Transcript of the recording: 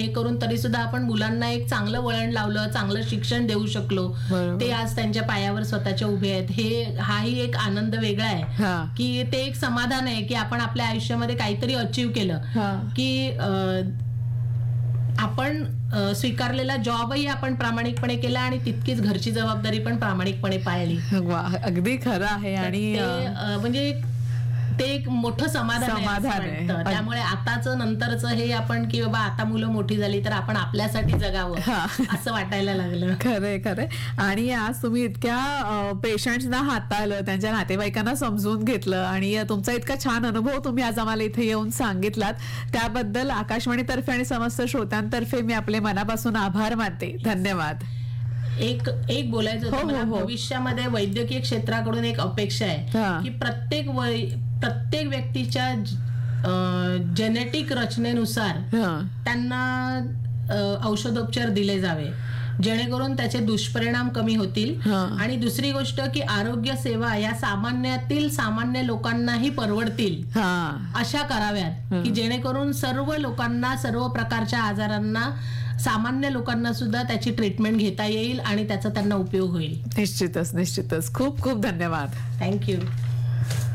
हे करून तरी सुद्धा आपण मुलांना एक चांगलं वळण लावलं, चांगलं शिक्षण देऊ शकलो. बरोबर. ते आज त्यांच्या पायावर स्वतःच्या उभे आहेत. हाही एक आनंद वेगळा आहे, हा. की ते एक समाधान आहे की आपण आपल्या आयुष्यामध्ये काहीतरी अचीव्ह केलं, हा. की आपण स्वीकारलेला जॉबही आपण प्रामाणिकपणे केला आणि तितकीच घरची जबाबदारी पण प्रामाणिकपणे पाळली. वा, अगदी खरं आहे. आणि ते, म्हणजे ते एक मोठं समाधान आहे असं आहे. वाटतं. त्यामुळे आताचं नंतरचं हे आपण की बाबा आता मुलं मोठी झाली तर आपण आपल्यासाठी जगावं हा. असं वाटायला लागलं. खरंय खरंय. आणि आज तुम्ही इतक्या पेशंट्सना हाताळलं, त्यांच्या नातेवाईकांना समजून घेतलं आणि तुमचा इतका छान अनुभव तुम्ही आज आम्हाला इथे येऊन सांगितलात, त्याबद्दल आकाशवाणीतर्फे आणि समस्त श्रोत्यांतर्फे मी आपले मनापासून आभार मानते. धन्यवाद. एक बोलायचं हो, होतं मला, हो. भविष्यामध्ये वैद्यकीय क्षेत्राकडून एक अपेक्षा हा. आहे की प्रत्येक व्यक्तीच्या जेनेटिक रचनेनुसार हा. त्यांना औषधोपचार दिले जावे, जेणेकरून त्याचे दुष्परिणाम कमी होतील. हा. आणि दुसरी गोष्ट की आरोग्य सेवा या सामान्यातील सामान्य लोकांनाही परवडतील हा. अशा कराव्यात, की जेणेकरून सर्व लोकांना, सर्व प्रकारच्या आजारांना, सामान्य लोकांना सुद्धा त्याची ट्रीटमेंट घेता येईल आणि त्याचा त्यांना उपयोग होईल. निश्चितच निश्चितच. खूप खूप धन्यवाद. थँक्यू.